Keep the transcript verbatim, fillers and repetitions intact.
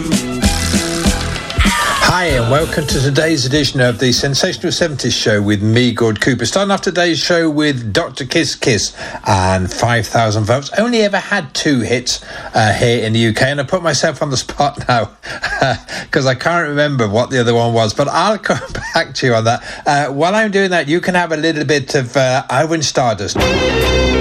Hi and welcome to today's edition of the Sensational seventies Show with me, Gord Cooper. Starting off today's show with Doctor Kiss Kiss and five thousand Volts. Only ever had two hits uh, here in the U K, and I put myself on the spot now because I can't remember what the other one was, but I'll come back to you on that. Uh, while I'm doing that, you can have a little bit of uh, Irwin Stardust.